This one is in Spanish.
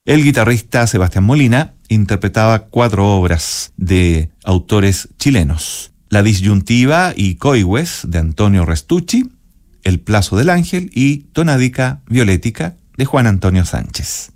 El guitarrista Sebastián Molina interpretaba 4 obras de autores chilenos: La disyuntiva y Coigües de Antonio Restucci, El plazo del ángel y Tonádica violética de Juan Antonio Sánchez.